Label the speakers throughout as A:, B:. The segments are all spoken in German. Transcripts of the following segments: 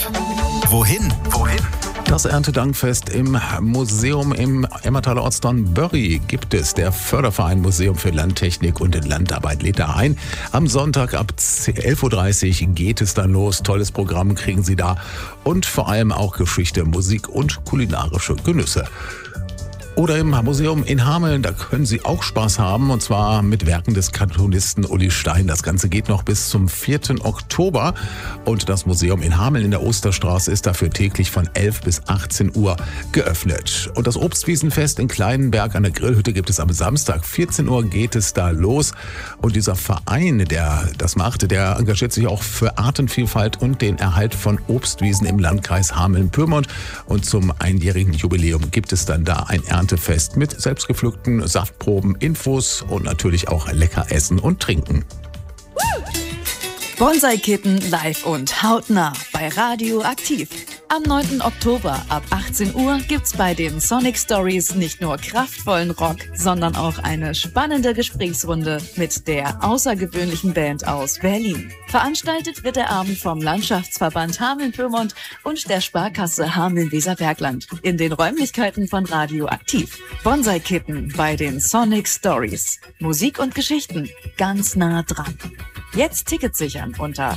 A: aktiv. Wohin?
B: Das Erntedankfest im Museum im Emmertaler Ortsteil Börry gibt es. Der Förderverein Museum für Landtechnik und Landarbeit lädt da ein. Am Sonntag ab 11.30 Uhr geht es dann los. Tolles Programm kriegen Sie da. Und vor allem auch Geschichte, Musik und kulinarische Genüsse. Oder im Museum in Hameln, da können Sie auch Spaß haben, und zwar mit Werken des Kantonisten Uli Stein. Das Ganze geht noch bis zum 4. Oktober und das Museum in Hameln in der Osterstraße ist dafür täglich von 11 bis 18 Uhr geöffnet. Und das Obstwiesenfest in Kleinenberg an der Grillhütte gibt es am Samstag. 14 Uhr geht es da los und dieser Verein, der das macht, der engagiert sich auch für Artenvielfalt und den Erhalt von Obstwiesen im Landkreis Hameln-Pyrmont. Und zum einjährigen Jubiläum gibt es dann da ein Erntefest mit selbstgepflückten Saftproben, Infos und natürlich auch lecker Essen und Trinken.
C: Bonsai-Kitten live und hautnah bei Radio Aktiv. Am 9. Oktober ab 18 Uhr gibt's bei den Sonic Stories nicht nur kraftvollen Rock, sondern auch eine spannende Gesprächsrunde mit der außergewöhnlichen Band aus Berlin. Veranstaltet wird der Abend vom Landschaftsverband Hameln-Pyrmont und der Sparkasse Hameln-Weserbergland in den Räumlichkeiten von Radio Aktiv. Bonsai-Kitten bei den Sonic Stories. Musik und Geschichten ganz nah dran. Jetzt Tickets sichern unter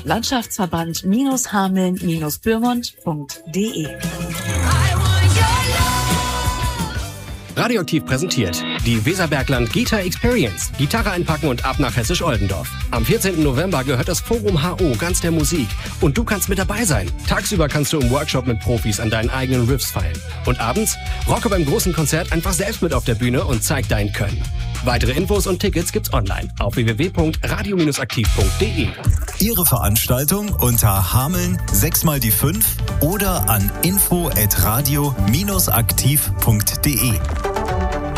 C: Landschaftsverband-Hameln-Pyrmont.de.
D: Radioaktiv präsentiert die Weserbergland Gita Experience. Gitarre einpacken und ab nach Hessisch-Oldendorf. Am 14. November gehört das Forum HO ganz der Musik und du kannst mit dabei sein. Tagsüber kannst du im Workshop mit Profis an deinen eigenen Riffs feilen. Und abends rocke beim großen Konzert einfach selbst mit auf der Bühne und zeig dein Können. Weitere Infos und Tickets gibt's online auf www.radio-aktiv.de.
A: Ihre Veranstaltung unter Hameln 6x5 oder an info@radio-aktiv.de.